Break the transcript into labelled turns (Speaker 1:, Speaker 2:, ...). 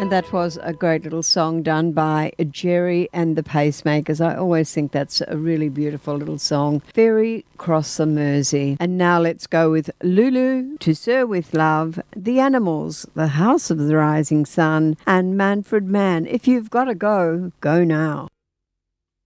Speaker 1: And that was a great little song done by Jerry and the Pacemakers. I always think that's a really beautiful little song. Ferry Cross the Mersey. And now let's go with Lulu, To Sir With Love, The Animals, The House of the Rising Sun, and Manfred Mann. If you've got to go, go now.